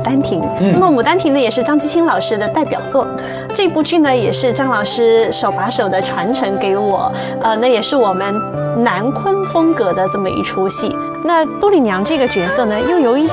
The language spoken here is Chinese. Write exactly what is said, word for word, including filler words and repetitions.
丹亭》。 嗯、 那么《牡丹亭》呢，也是张继青老师的代表作。这部剧呢，也是张老师手把手的传承给我，呃，那也是我们南昆风格的这么一出戏。那杜丽娘这个角色呢，又有一